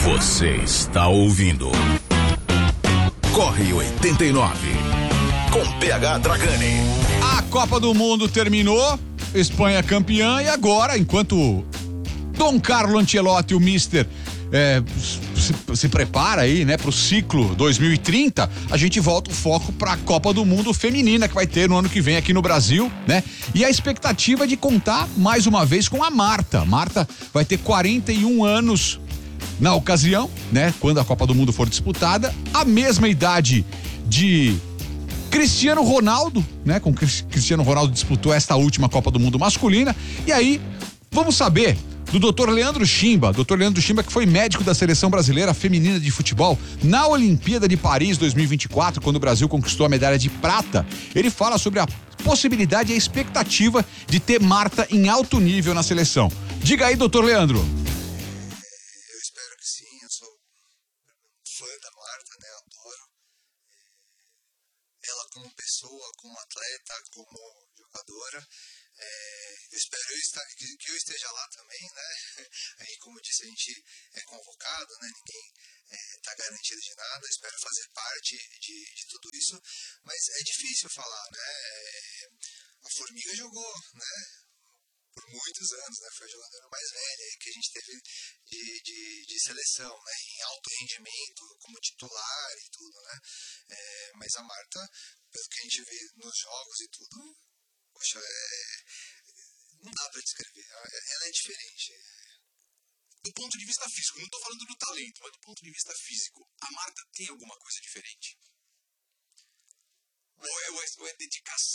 Você está ouvindo Corre 89 com PH Dragani. A Copa do Mundo terminou, Espanha campeã, e agora, enquanto Dom Carlo Ancelotti, o Mister, se prepara aí, né, pro ciclo 2030, a gente volta o foco pra Copa do Mundo feminina que vai ter no ano que vem aqui no Brasil, né? E a expectativa é de contar mais uma vez com a Marta. Marta vai ter 41 anos na ocasião, né? Quando a Copa do Mundo for disputada, a mesma idade de Cristiano Ronaldo, né? Com Cristiano Ronaldo disputou esta última Copa do Mundo masculina. E aí, vamos saber do Dr. Leandro Chimba. Dr. Leandro Chimba, que foi médico da seleção brasileira feminina de futebol na Olimpíada de Paris 2024, quando o Brasil conquistou a medalha de prata. Ele fala sobre a possibilidade e a expectativa de ter Marta em alto nível na seleção. Diga aí, Dr. Leandro. Eu espero que sim, eu sou fã da Marta, né? Adoro ela como pessoa, como atleta, como jogadora. Eu espero que eu esteja lá também, né? Aí, como eu disse, a gente é convocado, né? Ninguém está garantido de nada. Espero fazer parte de tudo isso, mas é difícil falar, né? A Formiga jogou, né? Por muitos anos, né? Foi a jogadora mais velha que a gente teve de seleção, né? Em alto rendimento, como titular e tudo, né? Mas a Marta, pelo que a gente vê nos jogos e tudo, poxa, não dá pra descrever. Ela é diferente. Do ponto de vista físico, não tô falando do talento, mas do ponto de vista físico, a Marta tem alguma coisa diferente? Ou é dedicação?